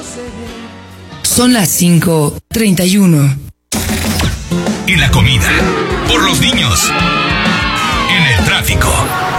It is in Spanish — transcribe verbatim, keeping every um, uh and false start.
Son las cinco treinta y uno. En la comida, por los niños, en el tráfico,